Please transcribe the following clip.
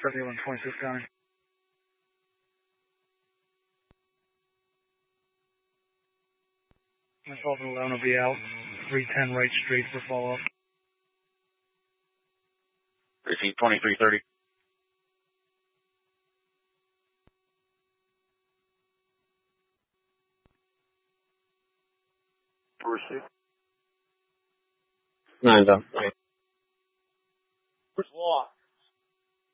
7126 County. Myself and 11 will be out. 310 right street for follow-up. Receive 2330. Receive. 9 down. Where's Law?